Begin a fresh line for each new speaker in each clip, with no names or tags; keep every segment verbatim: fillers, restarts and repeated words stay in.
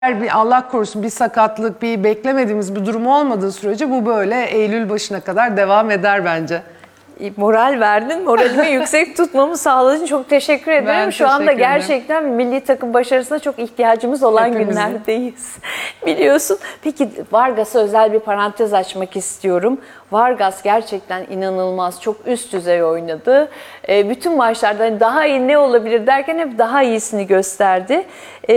Eğer bir Allah korusun bir sakatlık, bir beklemediğimiz bir durum olmadığı sürece bu böyle Eylül başına kadar devam eder bence.
Moral verdin. Moralimi yüksek tutmamı sağladın. Çok teşekkür ederim.
Ben
Şu anda
teşekkür ederim.
gerçekten milli takım başarısına çok ihtiyacımız olan
Hepimizin.
günlerdeyiz. Biliyorsun. Peki Vargas'a özel bir parantez açmak istiyorum. Vargas gerçekten inanılmaz, çok üst düzey oynadı. E, bütün maçlarda hani daha iyi ne olabilir derken hep daha iyisini gösterdi. E,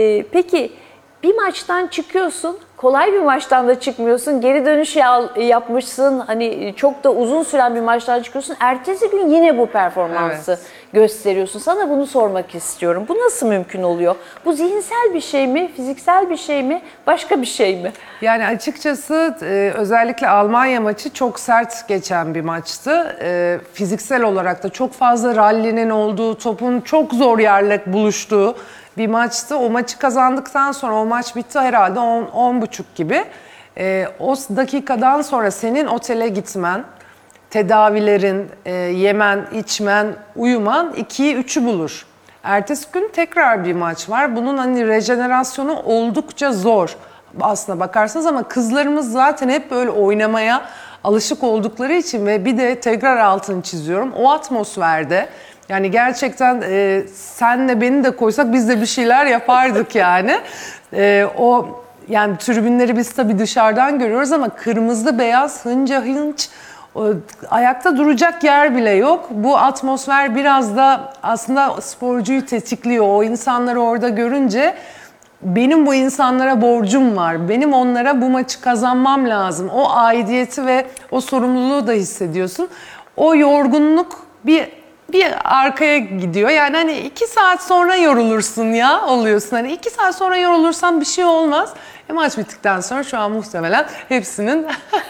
peki bir maçtan çıkıyorsun. Kolay bir maçtan da çıkmıyorsun. Geri dönüş yapmışsın. Hani çok da uzun süren bir maçtan çıkıyorsun. Ertesi gün yine bu performansı evet. gösteriyorsun. Sana bunu sormak istiyorum. Bu nasıl mümkün oluyor? Bu zihinsel bir şey mi? Fiziksel bir şey mi? Başka bir şey mi?
Yani açıkçası özellikle Almanya maçı çok sert geçen bir maçtı. Fiziksel olarak da çok fazla rallinin olduğu, topun çok zor yerle buluştuğu bir maçtı. O maçı kazandıktan sonra o maç bitti herhalde on buçuk gibi. E, o dakikadan sonra senin otele gitmen, tedavilerin, e, yemen, içmen, uyuman ikiyi üçü bulur. Ertesi gün tekrar bir maç var. Bunun hani rejenerasyonu oldukça zor aslına bakarsanız ama kızlarımız zaten hep böyle oynamaya alışık oldukları için ve bir de tekrar altını çiziyorum. O atmosferde yani gerçekten e, senle beni de koysak biz de bir şeyler yapardık yani. E, o yani tribünleri biz tabii dışarıdan görüyoruz ama kırmızı beyaz hınca hınç o, ayakta duracak yer bile yok. Bu atmosfer biraz da aslında sporcuyu tetikliyor. O insanları orada görünce benim bu insanlara borcum var. Benim onlara bu maçı kazanmam lazım. O aidiyeti ve o sorumluluğu da hissediyorsun. O yorgunluk bir bir arkaya gidiyor. Yani hani iki saat sonra yorulursun ya oluyorsun. Hani iki saat sonra yorulursan bir şey olmaz. E maç bittikten sonra şu an muhtemelen hepsinin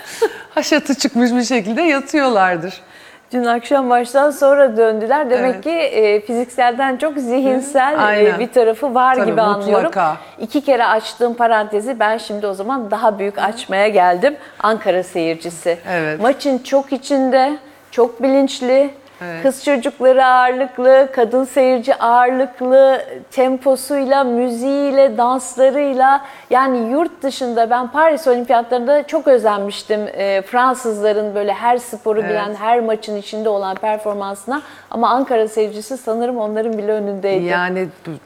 haşatı çıkmış bir şekilde yatıyorlardır.
Dün akşam maçtan sonra döndüler. Demek evet. ki e, fizikselden çok zihinsel e, bir tarafı var Tabii, gibi anlıyorum. Mutlaka. İki kere açtığım parantezi ben şimdi o zaman daha büyük açmaya geldim. Ankara seyircisi. Evet. Maçın çok içinde, çok bilinçli. Evet. Kız çocukları ağırlıklı, kadın seyirci ağırlıklı, temposuyla, müziğiyle, danslarıyla yani yurt dışında ben Paris Olimpiyatlarında çok özenmiştim e, Fransızların böyle her sporu evet. bilen, her maçın içinde olan performansına ama Ankara seyircisi sanırım onların bile önündeydi.
Yani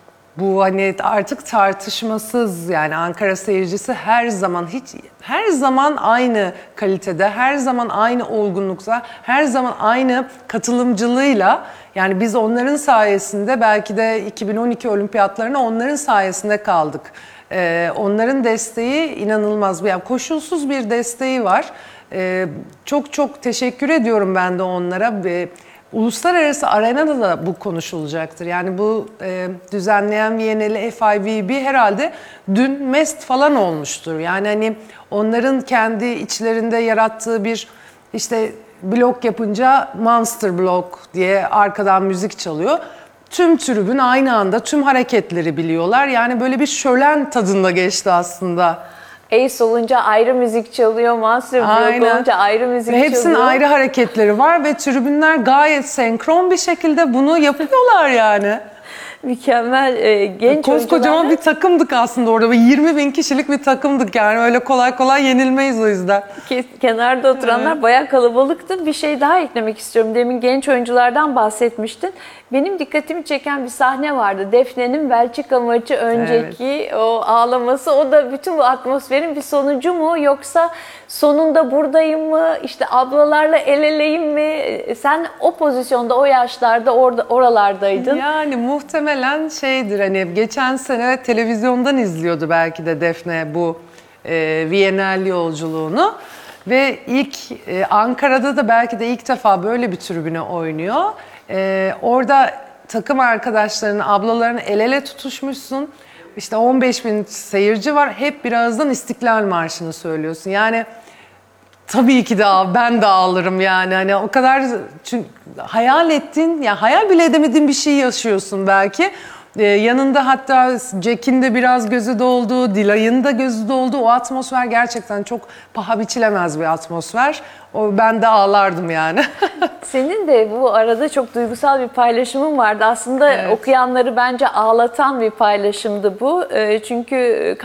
bu hani artık tartışmasız yani Ankara seyircisi her zaman hiç her zaman aynı kalitede, her zaman aynı olgunlukta, her zaman aynı katılımcılığıyla yani biz onların sayesinde belki de iki bin on iki olimpiyatlarına onların sayesinde kaldık. Ee, onların desteği inanılmaz bir yani koşulsuz bir desteği var. Ee, çok çok teşekkür ediyorum ben de onlara ve uluslararası arenada da bu konuşulacaktır. Yani bu e, düzenleyen Viyana'lı F I V B herhalde dün mest falan olmuştur. Yani hani onların kendi içlerinde yarattığı bir işte blok yapınca Monster Block diye arkadan müzik çalıyor. Tüm tribün aynı anda tüm hareketleri biliyorlar. Yani böyle bir şölen tadında geçti aslında.
Ace olunca ayrı müzik çalıyor, Monster Block olunca ayrı müzik
ve hepsinin
çalıyor.
Hepsinin ayrı hareketleri var ve tribünler gayet senkron bir şekilde bunu yapıyorlar yani.
Mükemmel e, genç
koskocaman bir takımdık aslında orada. yirmi bin kişilik bir takımdık yani öyle kolay kolay yenilmeyiz o yüzden.
Kenarda oturanlar evet. bayağı kalabalıktı. Bir şey daha eklemek istiyorum. Demin genç oyunculardan bahsetmiştin. Benim dikkatimi çeken bir sahne vardı. Defne'nin Belçika maçı önceki evet. o ağlaması. O da bütün bu atmosferin bir sonucu mu? Yoksa sonunda buradayım mı? İşte ablalarla el eleyim mi? Sen o pozisyonda, o yaşlarda orada oralardaydın.
Yani muhtemelen şeydir hani geçen sene televizyondan izliyordu belki de Defne bu e, Viyana'lı yolculuğunu. Ve ilk e, Ankara'da da belki de ilk defa böyle bir tribüne oynuyor. E, orada takım arkadaşlarının, ablalarını el ele tutuşmuşsun. İşte on beş bin seyirci var. Hep birazdan İstiklal Marşı'nı söylüyorsun. Yani tabii ki de ben de ağlarım yani. Hani o kadar çünkü hayal ettiğin, yani hayal bile edemediğin bir şey yaşıyorsun belki. Ee, yanında hatta Jack'in de biraz gözü doldu, Dilay'ın da gözü doldu. O atmosfer gerçekten çok paha biçilemez bir atmosfer. O, ben de ağlardım yani.
Senin de bu arada çok duygusal bir paylaşımın vardı. Aslında evet. okuyanları bence ağlatan bir paylaşımdı bu. Çünkü